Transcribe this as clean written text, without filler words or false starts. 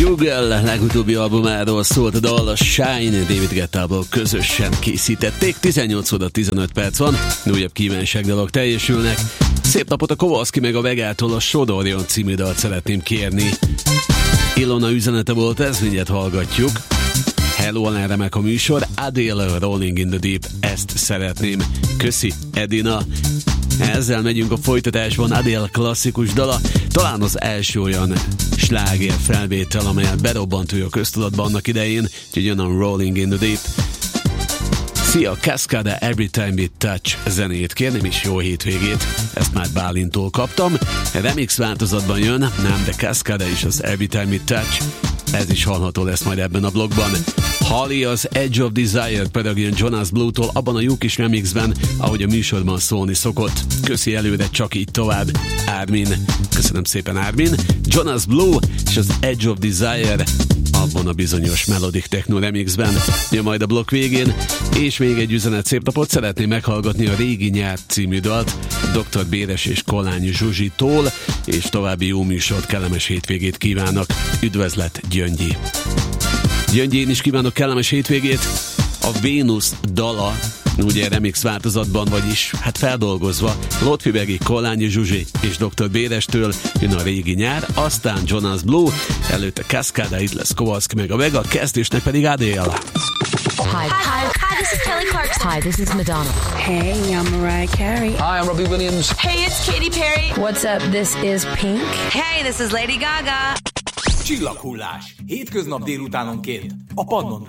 Google legutóbbi albumáról szólt a dal, a Shine, David Guettából közösen készítették. 18 óra 15 perc van, újabb kívánságdalok teljesülnek. Szép napot a Kowalski meg a Vegától, a Sodorjon című dalt szeretném kérni. Ilona üzenete volt ez, mindjárt hallgatjuk. Hello, olyan remek a műsor, Adele, Rolling in the Deep, ezt szeretném. Köszi, Edina. Ezzel megyünk a folytatásban, Adele klasszikus dala, talán az első olyan sláger felvétel, amelyet berobbant ő a köztudatban annak idején, úgyhogy jön a Rolling in the Deep. Szia, Cascada, Every Time We Touch zenét kérném, és jó hétvégét, ezt már Bálintól kaptam. Remix változatban jön, nem, de Cascada is az Every Time We Touch, ez is hallható lesz majd ebben a blogban. Holly az Edge of Desire pedagógián Jonas Blue-tól abban a jó kis remixben, ahogy a műsorban szólni szokott. Köszi előre, csak így tovább. Ármin. Köszönöm szépen, Ármin. Jonas Blue és az Edge of Desire abban a bizonyos Melodic Techno remixben. Jön majd a blokk végén. És még egy üzenet, szép napot, szeretném meghallgatni a Régi Nyár című dalt Dr. Béres és Kolányi Zsuzsitól, és további jó műsort, kellemes hétvégét kívánok. Üdvözlet, Gyöngyi. Gyöngyi, én is kívánok kellemes hétvégét. A Vénusz dala, ugye remix változatban, vagyis hát feldolgozva, Lotfibegi, Kolányi Zsuzsi és Dr. Bérestől jön a Régi Nyár, aztán Jonas Blue, előtte Cascada, itt lesz Kowalski meg a Vega, kezdésnek pedig Adele. Hi, this is Kelly Clarkson. Hi, this is Madonna. Hey, I'm Mariah Carey. Hi, I'm Robbie Williams. Hey, it's Katy Perry. What's up? This is Pink. Hey, this is Lady Gaga. Csillaghullás. Hétköznap délutánonként a Pannon